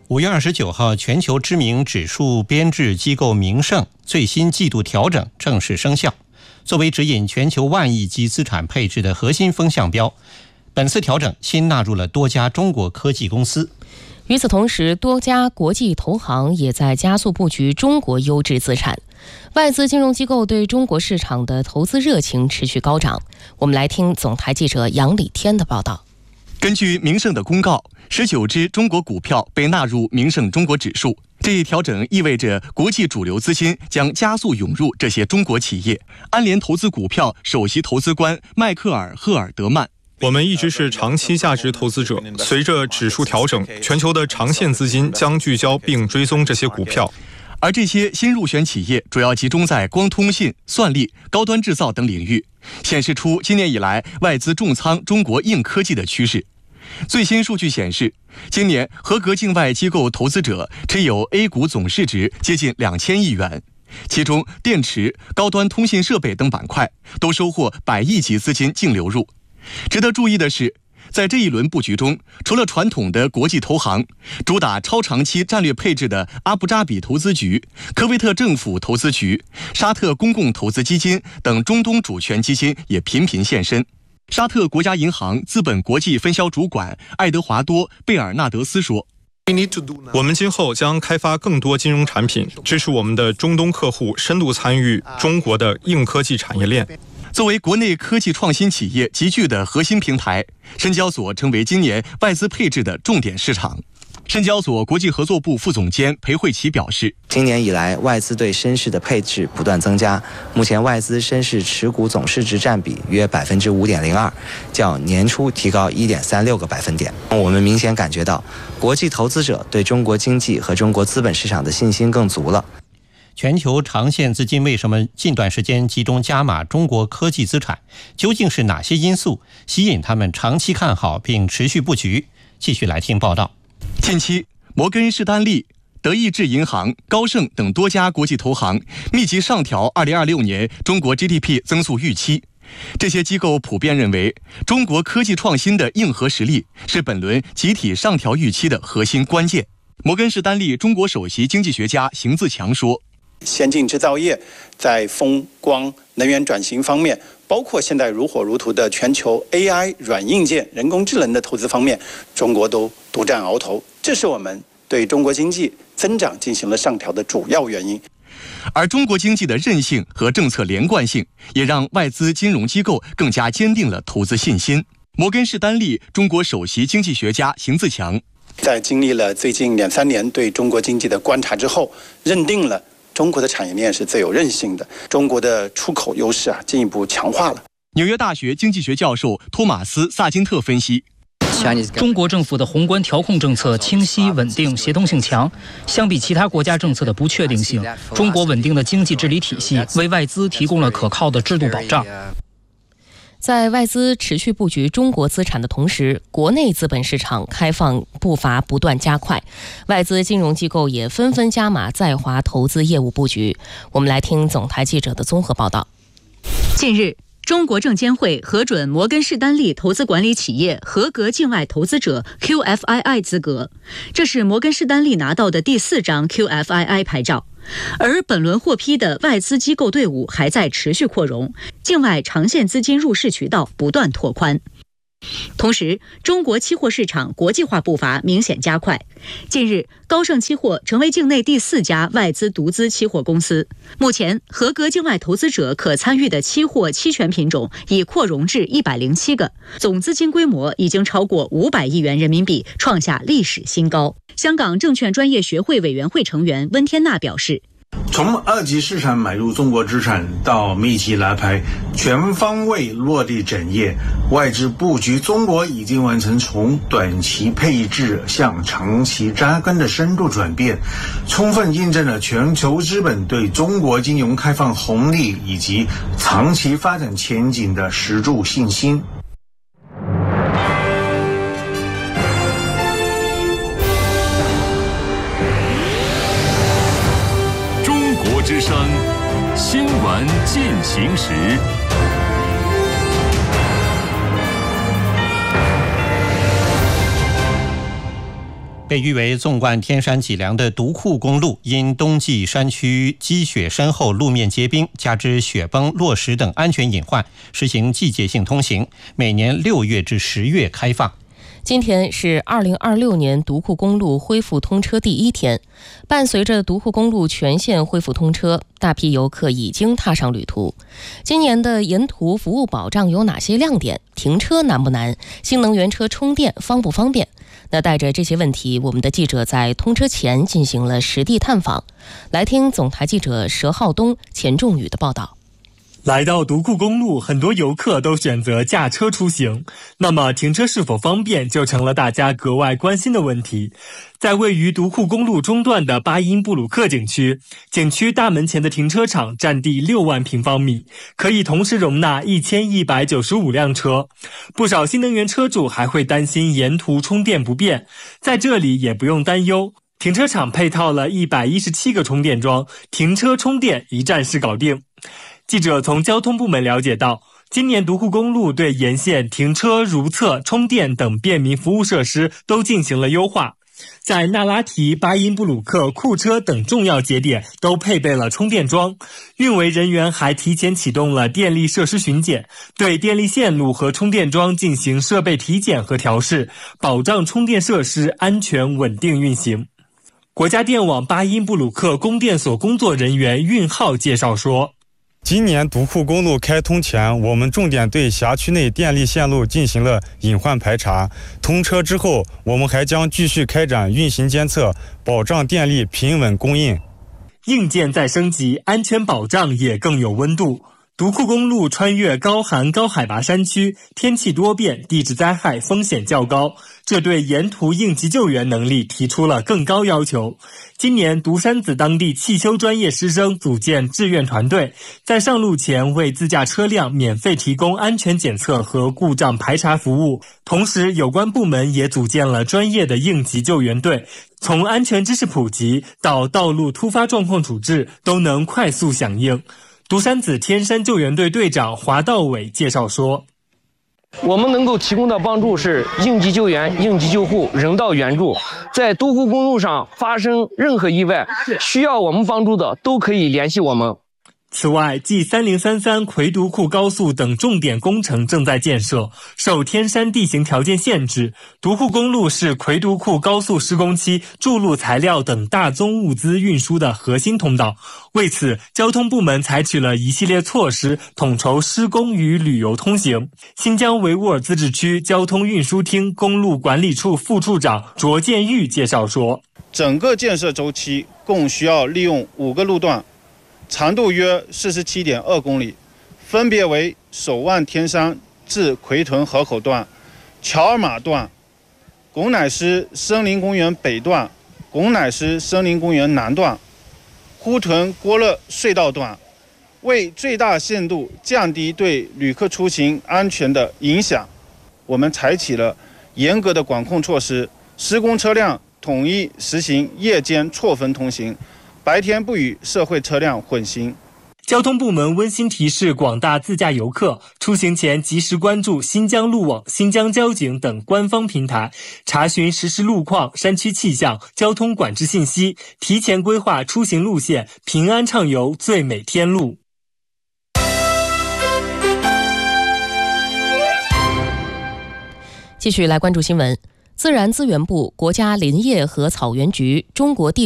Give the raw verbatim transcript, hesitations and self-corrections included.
五月二十九号，全球知名指数编制机构明晟最新季度调整正式生效。作为指引全球万亿级资产配置的核心风向标，本次调整新纳入了多家中国科技公司。 与此同时，多家国际投行也在加速布局中国优质资产。外资金融机构对中国市场的投资热情持续高涨。我们来听总台记者杨礼天的报道。 根据明晟的公告，十九只中国股票被纳入明晟中国指数。这一调整意味着国际主流资金将加速涌入这些中国企业。安联投资股票首席投资官迈克尔·赫尔德曼： 我们一直是长期价值投资者，随着指数调整，全球的长线资金将聚焦并追踪这些股票。 而这些新入选企业主要集中在光通信、算力、高端制造等领域，显示出今年以来外资重仓中国硬科技的趋势。最新数据显示，今年合格境外机构投资者持有 A 股总市值接近两千亿元，其中电池、高端通信设备等板块都收获百亿级资金净流入。值得注意的是，在这一轮布局中，除了传统的国际投行，主打超长期战略配置的阿布扎比投资局、科威特政府投资局、沙特公共投资基金等中东主权基金也频频现身。沙特国家银行资本国际分销主管爱德华多·贝尔纳德斯说： 我们今后将开发更多金融产品，支持我们的中东客户深度参与中国的硬科技产业链。 作为国内科技创新企业集聚的核心平台，深交所成为今年外资配置的重点市场。深交所国际合作部副总监裴慧琪表示， 今年以来外资对深市的配置不断增加，目前外资深市持股总市值占比约百分之五点零二，较年初提高一点三六个百分点。我们明显感觉到国际投资者对中国经济和中国资本市场的信心更足了。 全球长线资金为什么近段时间集中加码中国科技资产？究竟是哪些因素吸引他们长期看好并持续布局？继续来听报道。 近期，摩根士丹利、德意志银行、高盛等多家国际投行密集上调二零二六年中国 G D P 增速预期。这些机构普遍认为，中国科技创新的硬核实力是本轮集体上调预期的核心关键。摩根士丹利中国首席经济学家邢自强说： 先进制造业在风光能源转型方面，包括现在如火如荼的全球 A I 软硬件人工智能的投资方面，中国都独占鳌头，这是我们对中国经济增长进行了上调的主要原因。 而中国经济的韧性和政策连贯性，也让外资金融机构更加坚定了投资信心。摩根士丹利中国首席经济学家邢自强： 在经历了最近两三年对中国经济的观察之后，认定了中国的产业链是最有韧性的，中国的出口优势啊进一步强化了。 纽约大学经济学教授托马斯·萨金特分析， 中国政府的宏观调控政策清晰、稳定、协同性强，相比其他国家政策的不确定性，中国稳定的经济治理体系为外资提供了可靠的制度保障。 在外资持续布局中国资产的同时，国内资本市场开放步伐不断加快，外资金融机构也纷纷加码在华投资业务布局。我们来听总台记者的综合报道。 近日，中国证监会核准摩根士丹利投资管理企业合格境外投资者 Q F I I 资格，这是摩根士丹利拿到的第四张 Q F I I 牌照。而本轮获批的外资机构队伍还在持续扩容，境外长线资金入市渠道不断拓宽。同时，中国期货市场国际化步伐明显加快。近日，高盛期货成为境内第四家外资独资期货公司。目前，合格境外投资者可参与的期货期权品种已扩容至一百零七个，总资金规模已经超过五百亿元人民币，创下历史新高。香港证券专业学会委员会成员温天娜表示， 从二级市场买入中国资产到密集拉拍，全方位落地整业，外资布局中国已经完成从短期配置向长期扎根的深度转变，充分印证了全球资本对中国金融开放红利以及长期发展前景的十足信心。 之声新闻进行时。 被誉为纵贯天山脊梁的独库公路，因冬季山区积雪深厚，路面结冰，加之雪崩、落石等安全隐患，实行季节性通行，每年六月至十月开放。 今天是二零二六年独库公路恢复通车第一天，伴随着独库公路全线恢复通车，大批游客已经踏上旅途。今年的沿途服务保障有哪些亮点？停车难不难？新能源车充电方不方便？那带着这些问题，我们的记者在通车前进行了实地探访。来听总台记者佘浩东、钱仲宇的报道。 来到独库公路，很多游客都选择驾车出行，那么停车是否方便就成了大家格外关心的问题。在位于独库公路中段的巴音布鲁克景区，景区大门前的停车场占地六万平方米，可以同时容纳一千一百九十五辆车。不少新能源车主还会担心沿途充电不便，在这里也不用担忧，停车场配套了一百一十七个充电桩，停车充电一站式搞定。记者从交通部门了解到，今年独库公路对沿线停车、如厕、充电等便民服务设施都进行了优化，在那拉提、巴音布鲁克、库车等重要节点都配备了充电桩。运维人员还提前启动了电力设施巡检，对电力线路和充电桩进行设备体检和调试，保障充电设施安全稳定运行。国家电网巴音布鲁克供电所工作人员运浩介绍说， 今年独库公路开通前，我们重点对辖区内电力线路进行了隐患排查。通车之后，我们还将继续开展运行监测，保障电力平稳供应。 硬件在升级，安全保障也更有温度。独库公路穿越高寒高海拔山区，天气多变，地质灾害风险较高，这对沿途应急救援能力提出了更高要求。今年独山子当地汽修专业师生组建志愿团队，在上路前为自驾车辆免费提供安全检测和故障排查服务，同时有关部门也组建了专业的应急救援队，从安全知识普及到道路突发状况处置都能快速响应。独山子天山救援队队长华道伟介绍说， 我们能够提供的帮助是应急救援、应急救护、人道援助。在独库公路上发生任何意外，需要我们帮助的都可以联系我们。 此外，G三零三三魁独库高速等重点工程正在建设，受天山地形条件限制，独库公路是魁独库高速施工期筑路材料等大宗物资运输的核心通道。为此，交通部门采取了一系列措施，统筹施工与旅游通行。新疆维吾尔自治区交通运输厅公路管理处副处长卓建玉介绍说， 整个建设周期共需要利用五个路段，长度约 四十七点二公里，分别为首万天山至奎屯河口段、乔尔玛段、拱乃斯森林公园北段、拱乃斯森林公园南段、呼屯郭勒隧道段。为最大限度降低对旅客出行安全的影响，我们采取了严格的管控措施，施工车辆统一实行夜间错峰通行，白天不与社会车辆混行。 交通部门温馨提示广大自驾游客，出行前及时关注新疆路网、新疆交警等官方平台，查询实时路况、山区气象、交通管制信息，提前规划出行路线，平安畅游最美天路。 继续来关注新闻。自然资源部、国家林业和草原局、中国地